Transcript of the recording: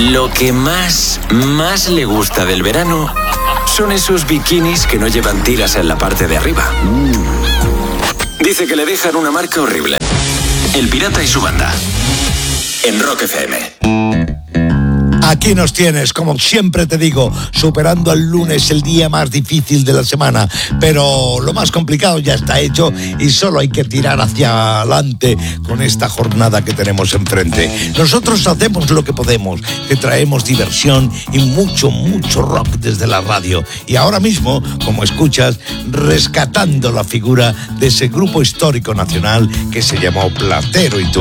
Lo que más le gusta del verano son esos bikinis que no llevan tiras en la parte de arriba. Dice que le dejan una marca horrible. El Pirata y su banda. En Rock FM. Aquí nos tienes, como siempre te digo, superando el lunes, el día más difícil de la semana. Pero lo más complicado ya está hecho y solo hay que tirar hacia adelante con esta jornada que tenemos enfrente. Nosotros hacemos lo que podemos, te traemos diversión y mucho rock desde la radio. Y ahora mismo, como escuchas, rescatando la figura de ese grupo histórico nacional que se llamó Platero y tú.